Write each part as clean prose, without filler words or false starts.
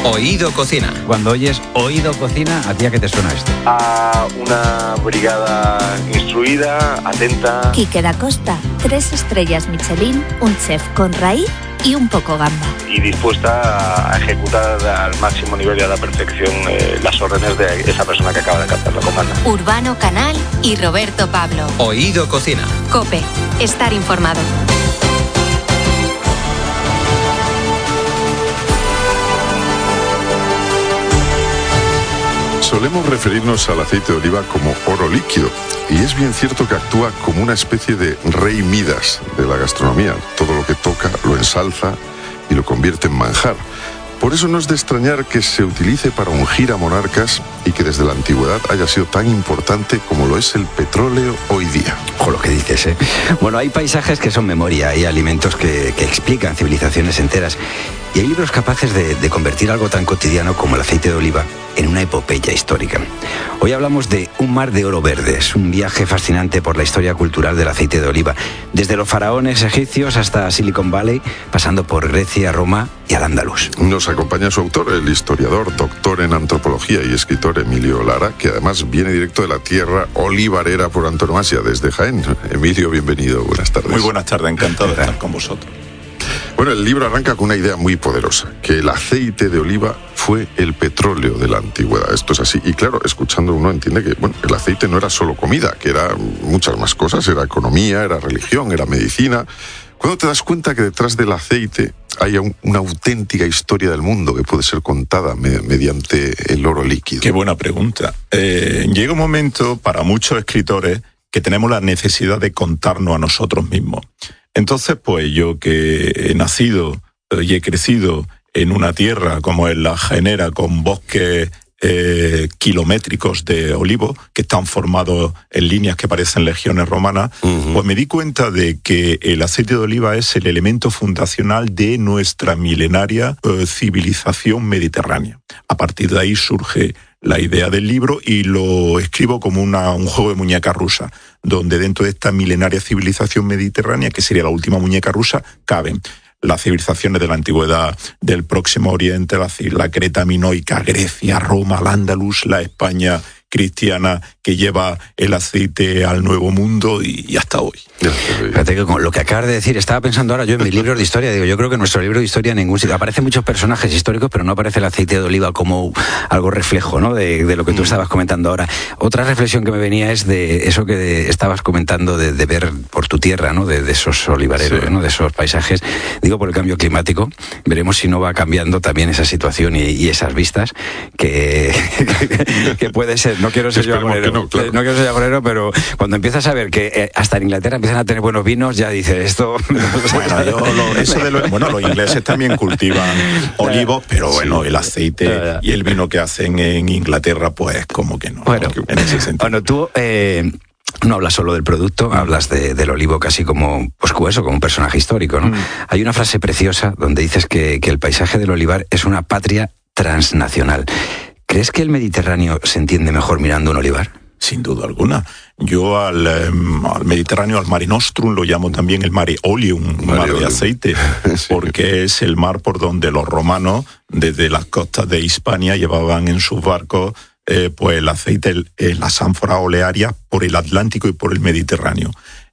Oído Cocina. Cuando oyes Oído Cocina, ¿a ti a qué te suena esto? A una brigada instruida, atenta. Quique da Costa, 3 estrellas Michelin, un chef con raíz y un poco gamba. Y dispuesta a ejecutar al máximo nivel y a la perfección las órdenes de esa persona que acaba de cantar la comanda. Urbano Canal y Roberto Pablo. Oído Cocina. COPE. Estar informado. Solemos referirnos al aceite de oliva como oro líquido, y es bien cierto que actúa como una especie de rey Midas de la gastronomía. Todo lo que toca lo ensalza y lo convierte en manjar. Por eso no es de extrañar que se utilice para ungir a monarcas y que desde la antigüedad haya sido tan importante como lo es el petróleo hoy día. Ojo lo que dices, ¿eh? Bueno, hay paisajes que son memoria, hay alimentos que explican civilizaciones enteras. Y hay libros capaces de convertir algo tan cotidiano como el aceite de oliva en una epopeya histórica. Hoy hablamos de Un mar de oro verde. Es un viaje fascinante por la historia cultural del aceite de oliva. Desde los faraones egipcios hasta Silicon Valley, pasando por Grecia, Roma y al-Ándalus. Nos acompaña su autor, el historiador, doctor en antropología y escritor Emilio Lara, que además viene directo de la tierra olivarera por antonomasia, desde Jaén. Emilio, bienvenido. Buenas tardes. Muy buenas tardes, encantado de estar con vosotros. Bueno, el libro arranca con una idea muy poderosa, que el aceite de oliva fue el petróleo de la antigüedad. Esto es así. Y claro, escuchando uno entiende que el aceite no era solo comida, que era muchas más cosas. Era economía, era religión, era medicina. ¿Cuándo te das cuenta que detrás del aceite hay una auténtica historia del mundo que puede ser contada mediante el oro líquido? Qué buena pregunta. Llega un momento para muchos escritores que tenemos la necesidad de contarnos a nosotros mismos. Entonces, pues yo que he nacido y he crecido en una tierra como es la jaenera, con bosques kilométricos de olivos que están formados en líneas que parecen legiones romanas, pues me di cuenta de que el aceite de oliva es el elemento fundacional de nuestra milenaria civilización mediterránea. A partir de ahí surge la idea del libro y lo escribo como un juego de muñeca rusa, donde dentro de esta milenaria civilización mediterránea, que sería la última muñeca rusa, caben las civilizaciones de la antigüedad, del Próximo Oriente, la Creta minoica, Grecia, Roma, al-Ándalus, la España cristiana que lleva el aceite al Nuevo Mundo y hasta hoy. Fíjate que con lo que acabas de decir, estaba pensando ahora yo en mis libros de historia, digo, yo creo que en nuestro libro de historia en ningún sitio aparecen muchos personajes históricos, pero no aparece el aceite de oliva como algo reflejo, ¿no? de lo que tú estabas comentando ahora. Otra reflexión que me venía es de eso que estabas comentando de ver por tu tierra, ¿no? De esos olivareros, sí, ¿no? De esos paisajes. Digo, por el cambio climático, veremos si no va cambiando también esa situación y esas vistas que puede ser. No quiero ser yo agorero, no quiero ser agorero, pero cuando empiezas a ver que hasta en Inglaterra empiezan a tener buenos vinos, ya dices esto. Bueno, los ingleses también cultivan olivos, pero bueno, el aceite y el vino que hacen en Inglaterra, pues como que no. Bueno, en ese sentido. Bueno, tú no hablas solo del producto, hablas del olivo casi como, pues como eso, como un personaje histórico, ¿no? Hay una frase preciosa donde dices que el paisaje del olivar es una patria transnacional. ¿Crees que el Mediterráneo se entiende mejor mirando un olivar? Sin duda alguna. Yo al Mediterráneo, al Mare Nostrum, lo llamo también el Mare Oleum, mar de aceite, sí, porque es el mar por donde los romanos, desde las costas de Hispania, llevaban en sus barcos pues el aceite, las ánforas olearias por el Atlántico y por el Mediterráneo.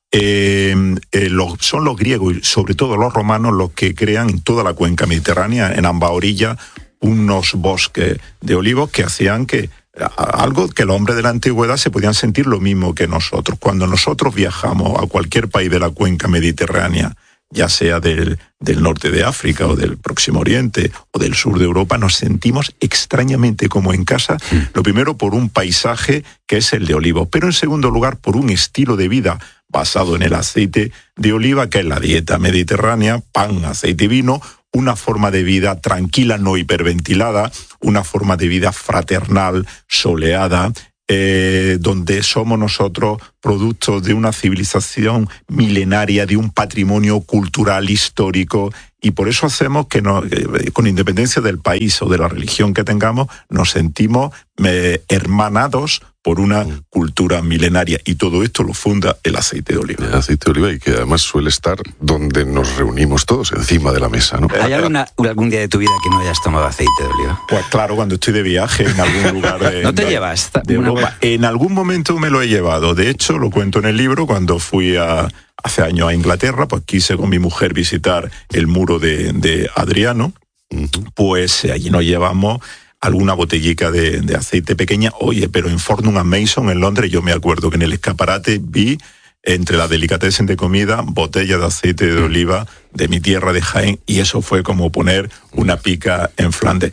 Son los griegos y sobre todo los romanos los que crean en toda la cuenca mediterránea, en ambas orillas, unos bosques de olivos que hacían que algo que los hombres de la antigüedad se podían sentir lo mismo que nosotros. Cuando nosotros viajamos a cualquier país de la cuenca mediterránea, ya sea del norte de África o del Próximo Oriente o del sur de Europa, nos sentimos extrañamente como en casa, lo primero por un paisaje que es el de olivos, pero en segundo lugar por un estilo de vida basado en el aceite de oliva, que es la dieta mediterránea, pan, aceite y vino, una forma de vida tranquila, no hiperventilada, una forma de vida fraternal, soleada, donde somos nosotros productos de una civilización milenaria, de un patrimonio cultural histórico, y por eso hacemos que con independencia del país o de la religión que tengamos, nos sentimos hermanados por una cultura milenaria, y todo esto lo funda el aceite de oliva. El aceite de oliva, y que además suele estar donde nos reunimos todos, encima de la mesa, ¿no? ¿Hay algún día de tu vida que no hayas tomado aceite de oliva? Pues claro, cuando estoy de viaje en algún lugar ¿No te llevas? de Europa. En algún momento me lo he llevado. De hecho, lo cuento en el libro, cuando fui hace años a Inglaterra, pues quise con mi mujer visitar el muro de Adriano, pues allí nos llevamos alguna botellica de aceite pequeña. Oye, pero en Fortnum & Mason en Londres, yo me acuerdo que en el escaparate vi, entre las delicatessen de comida, botellas de aceite de oliva de mi tierra de Jaén, y eso fue como poner una pica en Flandes.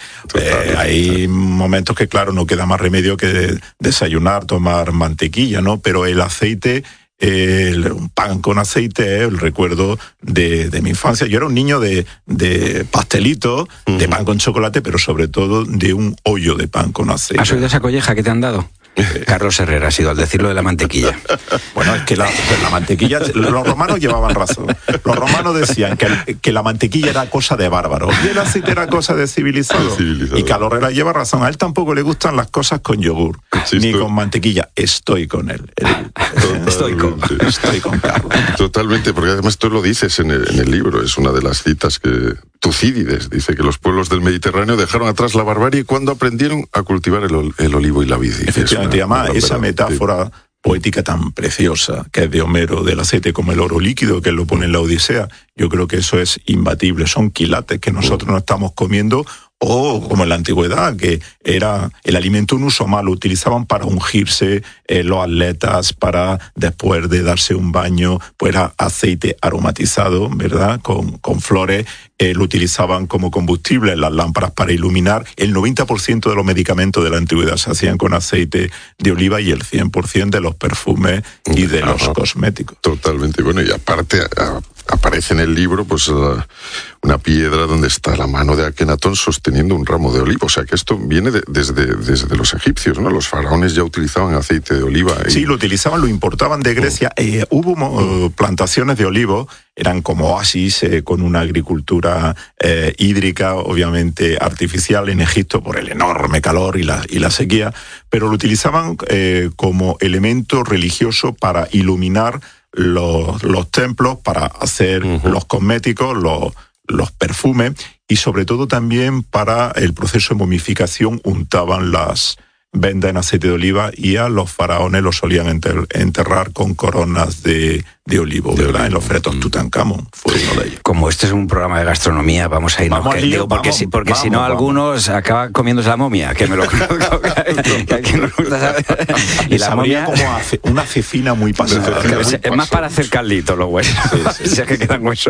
Hay momentos que, claro, no queda más remedio que desayunar, tomar mantequilla, ¿no? Pero el aceite, un pan con aceite, el recuerdo de mi infancia. Yo era un niño de pastelitos, de pan con chocolate, pero sobre todo de un hoyo de pan con aceite. ¿Has oído esa colleja que te han dado? Carlos Herrera ha sido al decirlo de la mantequilla. Bueno, es que la mantequilla, los romanos llevaban razón. Los romanos decían que la mantequilla era cosa de bárbaro y el aceite era cosa de civilizado. Y Carlos Herrera lleva razón. A él tampoco le gustan las cosas con yogur, ni con mantequilla. Estoy con él. Estoy con Carlos. Totalmente, porque además tú lo dices en el libro, es una de las citas que Tucídides dice que los pueblos del Mediterráneo dejaron atrás la barbarie cuando aprendieron a cultivar el olivo y la vid. Efectivamente, además, esa metáfora poética tan preciosa que es de Homero, del aceite como el oro líquido, que él lo pone en la Odisea, yo creo que eso es imbatible. Son quilates que nosotros no estamos comiendo, o como en la antigüedad, que era el alimento un uso malo, utilizaban para ungirse los atletas, para después de darse un baño, pues era aceite aromatizado, ¿verdad?, con flores, lo utilizaban como combustible en las lámparas para iluminar. El 90% de los medicamentos de la antigüedad se hacían con aceite de oliva, y el 100% de los perfumes y de los cosméticos. Totalmente. Bueno, y aparte aparece en el libro pues una piedra donde está la mano de Akenatón sosteniendo un ramo de olivo. O sea que esto viene desde los egipcios, ¿no? Los faraones ya utilizaban aceite de oliva. Sí, lo utilizaban, lo importaban de Grecia. Hubo plantaciones de olivos, eran como oasis con una agricultura hídrica, obviamente artificial, en Egipto por el enorme calor y la sequía, pero lo utilizaban como elemento religioso para iluminar los templos, para hacer los cosméticos, los perfumes, y sobre todo también para el proceso de momificación untaban las vendas en aceite de oliva, y a los faraones los solían enterrar con coronas de olivo, ¿verdad? En los fretos Tutankamón fue uno de ellos. Como este es un programa de gastronomía, vamos a irnos. Porque si no, algunos acaban comiéndose la momia, que me lo conozco, que aquí nos gusta saber. Y la momia como una cecina muy pasada. Es más para hacer caldito los huesos, si es que quedan huesos.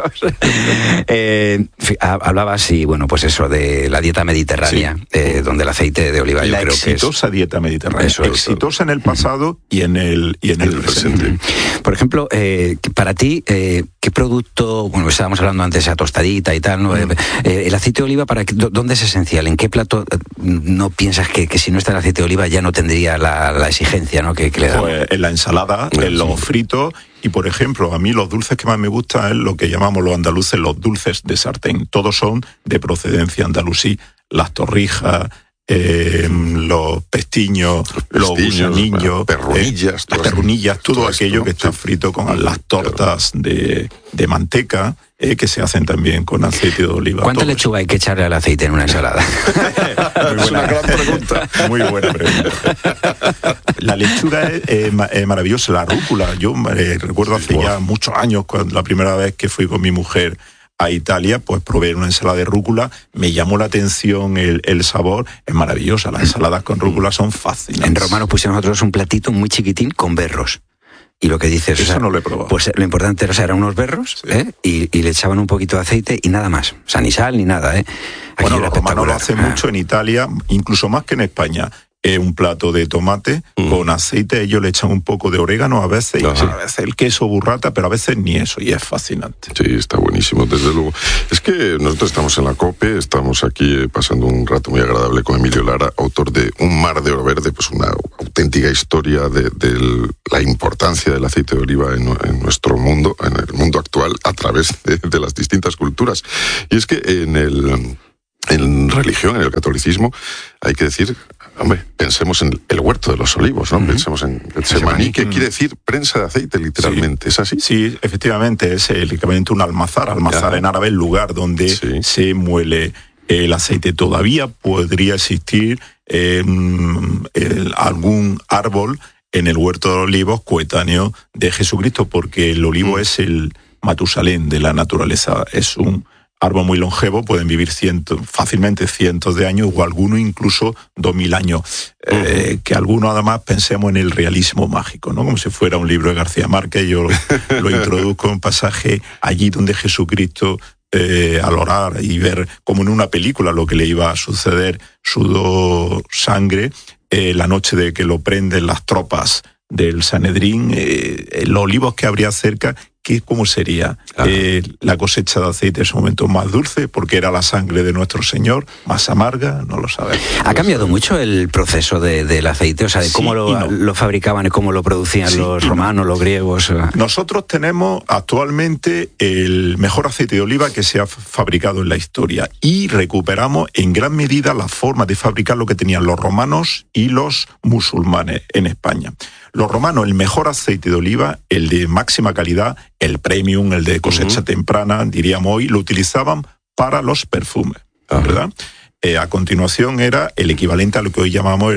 Hablabas, y bueno, pues eso, de la dieta mediterránea, donde el aceite de oliva, yo creo que es... La exitosa dieta mediterránea. Exitosa en el pasado y en el presente. Por ejemplo, para ti, ¿qué producto, bueno, estábamos hablando antes, esa tostadita y tal, ¿no? El aceite de oliva, ¿dónde es esencial? ¿En qué plato no piensas que si no está el aceite de oliva ya no tendría la exigencia, ¿no?, que le da? Pues en la ensalada, en los fritos, y por ejemplo, a mí los dulces que más me gustan es lo que llamamos los andaluces los dulces de sartén. Todos son de procedencia andalusí. Las torrijas, los pestiños, los gusanillos, perrunillas, las perrunillas, todo aquello que está frito con las tortas de manteca, que se hacen también con aceite de oliva. ¿Cuánta lechuga hay que echarle al aceite en una ensalada? Es una gran pregunta. Muy buena pregunta. La lechuga es maravillosa, la rúcula. Yo recuerdo hace ya muchos años, cuando la primera vez que fui con mi mujer a Italia, pues probé una ensalada de rúcula, me llamó la atención el sabor, es maravillosa. Las ensaladas con rúcula son fascinantes. En Roma nos pusimos nosotros un platito muy chiquitín con berros. Y lo que dices... Eso no lo he probado. Pues lo importante era, eran unos berros, y le echaban un poquito de aceite y nada más. O sea, ni sal ni nada, Bueno, los romanos lo hacen mucho en Italia, incluso más que en España. Un plato de tomate con aceite, ellos le echan un poco de orégano a veces, y a veces el queso burrata, pero a veces ni eso, y es fascinante. Sí, está buenísimo, desde luego. Es que nosotros estamos en la COPE, estamos aquí pasando un rato muy agradable con Emilio Lara, autor de Un mar de oro verde, pues una auténtica historia de la importancia del aceite de oliva en nuestro mundo, en el mundo actual, a través de las distintas culturas. Y es que en religión, en el catolicismo, hay que decir, Hombre, pensemos en el huerto de los olivos, ¿no? Pensemos en Getsemaní, que quiere decir prensa de aceite, literalmente. ¿Es así? Sí, efectivamente, es el equivalente a un almazar. Almazar en árabe, el lugar donde se muele el aceite. Todavía podría existir algún árbol en el huerto de los olivos coetáneo de Jesucristo, porque el olivo es el Matusalén de la naturaleza. Es un árbol muy longevo, pueden vivir fácilmente cientos de años, o algunos incluso 2000 años. Que algunos además pensemos en el realismo mágico, ¿no? Como si fuera un libro de García Márquez. Yo lo introduzco en un pasaje allí donde Jesucristo, al orar y ver como en una película lo que le iba a suceder, sudó sangre la noche de que lo prenden las tropas del Sanedrín, los olivos que habría cerca, ¿cómo sería la cosecha de aceite en ese momento? ¿Más dulce porque era la sangre de nuestro Señor? ¿Más amarga? No lo sabemos. ¿Ha cambiado mucho el proceso del aceite? O sea, de cómo lo fabricaban y cómo lo producían los romanos, los griegos. Nosotros tenemos actualmente el mejor aceite de oliva que se ha fabricado en la historia, y recuperamos en gran medida la forma de fabricar lo que tenían los romanos y los musulmanes en España. Los romanos, el mejor aceite de oliva, el de máxima calidad, el premium, el de cosecha temprana, diríamos hoy, lo utilizaban para los perfumes, ¿verdad? A continuación era el equivalente a lo que hoy llamamos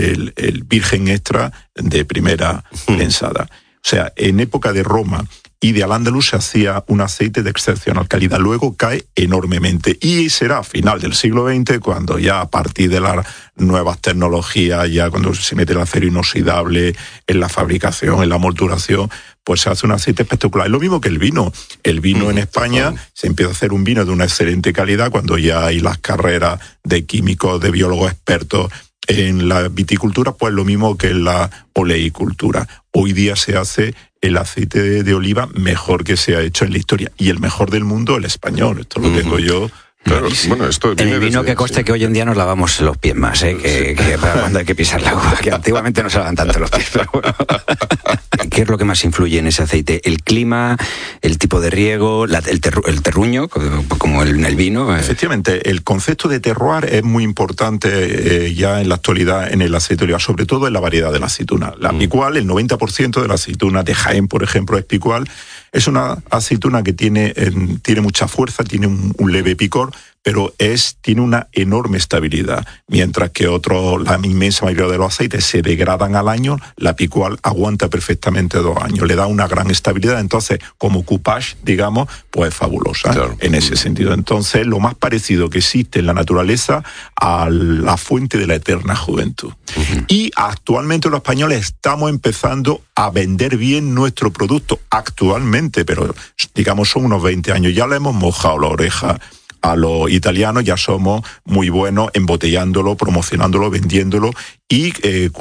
el virgen extra de primera prensada. O sea, en época de Roma y de Al-Ándalus se hacía un aceite de excepcional calidad. Luego cae enormemente, y será a final del siglo XX cuando ya a partir de las nuevas tecnologías, ya cuando se mete el acero inoxidable en la fabricación, en la molduración, pues se hace un aceite espectacular. Es lo mismo que el vino. El vino en España se empieza a hacer un vino de una excelente calidad cuando ya hay las carreras de químicos, de biólogos expertos en la viticultura, pues lo mismo que en la oleicultura. Hoy día se hace el aceite de oliva mejor que se ha hecho en la historia, y el mejor del mundo, el español. Esto lo tengo yo. Claro, bueno, esto en el vino que conste que hoy en día nos lavamos los pies más, que para cuando hay que pisar la uva, que antiguamente no se lavan tanto los pies, pero bueno. ¿Qué es lo que más influye en ese aceite? ¿El clima, el tipo de riego, el terruño, como en el vino? Efectivamente, el concepto de terroir es muy importante ya en la actualidad en el aceite de oliva, sobre todo en la variedad de la aceituna. La picual, el 90% de la aceituna de Jaén, por ejemplo, es picual. Es una aceituna que tiene mucha fuerza, tiene un leve picor, pero tiene una enorme estabilidad. Mientras que la inmensa mayoría de los aceites se degradan al año, la picual aguanta perfectamente 2 años, le da una gran estabilidad. Entonces, como coupage, digamos, pues es fabulosa, claro, en ese sentido. Entonces, lo más parecido que existe en la naturaleza a la fuente de la eterna juventud. Y actualmente los españoles estamos empezando a vender bien nuestro producto, actualmente, pero digamos son unos 20 años, ya le hemos mojado la oreja a los italianos, ya somos muy buenos embotellándolo, promocionándolo, vendiéndolo, y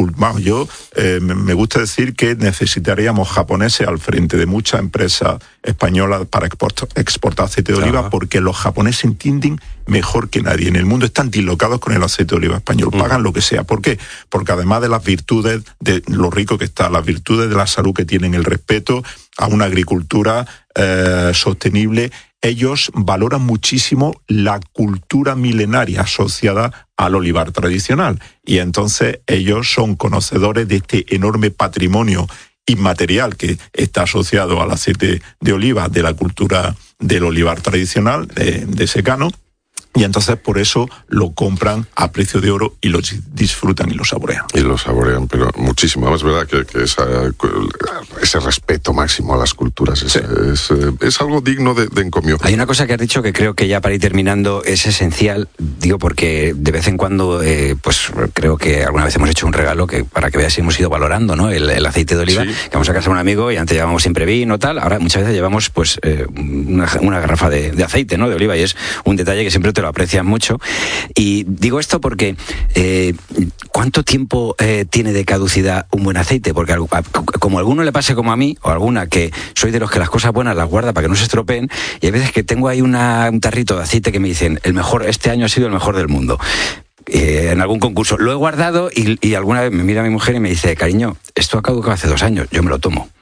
me gusta decir que necesitaríamos japoneses al frente de muchas empresas españolas para exportar aceite de oliva, porque los japoneses entienden mejor que nadie en el mundo, están dislocados con el aceite de oliva español, pagan lo que sea. ¿Por qué? Porque además de las virtudes, de lo rico que está, las virtudes de la salud que tienen, el respeto a una agricultura sostenible, ellos valoran muchísimo la cultura milenaria asociada al olivar tradicional, y entonces ellos son conocedores de este enorme patrimonio inmaterial que está asociado al aceite de oliva, de la cultura del olivar tradicional de secano. Y entonces por eso lo compran a precio de oro y lo disfrutan y lo saborean. Y lo saborean, pero muchísimo. Además, es verdad que ese respeto máximo a las culturas es algo digno de encomio. Hay una cosa que has dicho que creo que ya para ir terminando es esencial, digo porque de vez en cuando, pues creo que alguna vez hemos hecho un regalo que para que veas si hemos ido valorando, ¿no? El aceite de oliva, que vamos a casa de un amigo y antes llevábamos siempre vino, tal, ahora muchas veces llevamos pues una garrafa de aceite, ¿no? De oliva, y es un detalle que siempre te lo aprecian mucho. Y digo esto porque ¿cuánto tiempo tiene de caducidad un buen aceite? Porque como a alguno le pase como a mí, o a alguna, que soy de los que las cosas buenas las guarda para que no se estropeen, y hay veces que tengo ahí un tarrito de aceite que me dicen, este año ha sido el mejor del mundo. En algún concurso. Lo he guardado y alguna vez me mira mi mujer y me dice, cariño, esto ha caducado hace 2 años, yo me lo tomo.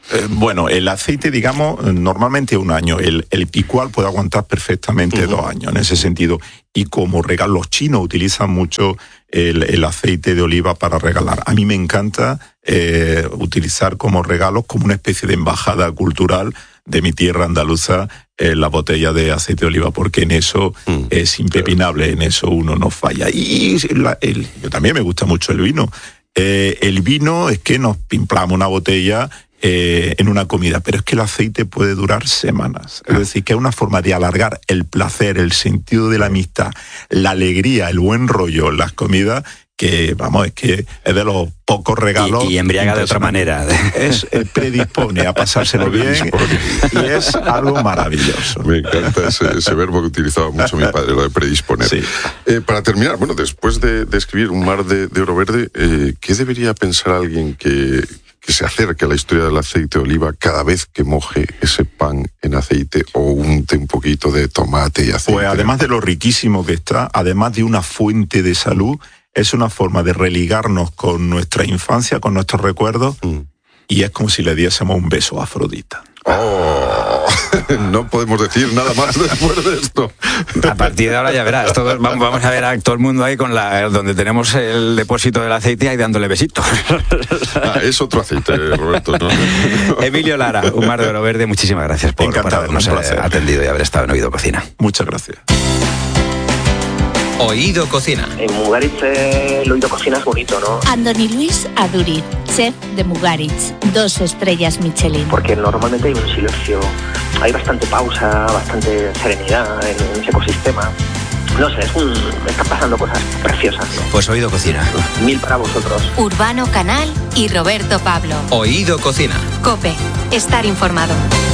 Bueno, el aceite, digamos, normalmente 1 año. El picual puede aguantar perfectamente 2 años en ese sentido. Y como regalo, los chinos utilizan mucho el aceite de oliva para regalar. A mí me encanta utilizar como regalos, como una especie de embajada cultural de mi tierra andaluza, la botella de aceite de oliva, porque en eso es impepinable, en eso uno no falla. Y yo también me gusta mucho el vino. El vino es que nos pimplamos una botella en una comida, pero es que el aceite puede durar semanas. Es decir, que es una forma de alargar el placer, el sentido de la amistad, la alegría, el buen rollo en las comidas, que vamos, es que es de los pocos regalos. Y embriaga de otra manera. Predispone a pasárselo bien y es algo maravilloso. Me encanta ese verbo que utilizaba mucho mi padre, lo de predisponer. Sí. Para terminar, bueno, después de escribir Un mar de oro verde, ¿qué debería pensar alguien que se acerque a la historia del aceite de oliva cada vez que moje ese pan en aceite o unte un poquito de tomate y aceite? Pues además de lo riquísimo que está, además de una fuente de salud, es una forma de religarnos con nuestra infancia, con nuestros recuerdos, y es como si le diésemos un beso a Afrodita. Oh, no podemos decir nada más después de esto. A partir de ahora ya verás, vamos a ver a todo el mundo ahí con donde tenemos el depósito del aceite ahí dándole besitos. Es otro aceite, Roberto, ¿no? Emilio Lara, Un mar de oro verde, muchísimas gracias por habernos atendido y haber estado en Oído Cocina. Muchas gracias. Oído Cocina. En Mugaritz el Oído Cocina es bonito, ¿no? Andoni Luis Aduriz, chef de Mugaritz, 2 estrellas Michelin. Porque normalmente hay un silencio, hay bastante pausa, bastante serenidad en ese ecosistema. No sé, están pasando cosas preciosas, ¿no? Pues Oído Cocina. 1000 para vosotros. Urbano Canal y Roberto Pablo. Oído Cocina. COPE. Estar informado.